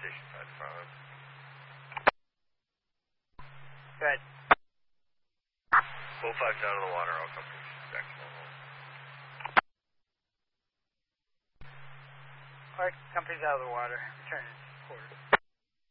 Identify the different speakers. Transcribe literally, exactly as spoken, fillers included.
Speaker 1: station five five.
Speaker 2: Go ahead.
Speaker 1: Full five out of the water, all companies back to normal.
Speaker 2: All right, company's out of the water. Return in quarters.